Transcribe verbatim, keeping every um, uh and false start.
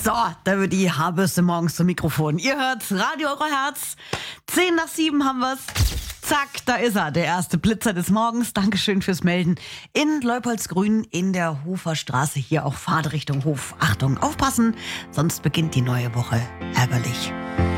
So, da wird die Haarbürste morgens zum Mikrofon. Ihr hört Radio Euro Herz. Zehn nach sieben haben wir's. Zack, da ist er, der erste Blitzer des Morgens. Dankeschön fürs Melden. In Leupoldsgrün in der Hoferstraße, hier auch Fahrtrichtung Hof. Achtung, aufpassen, sonst beginnt die neue Woche ärgerlich.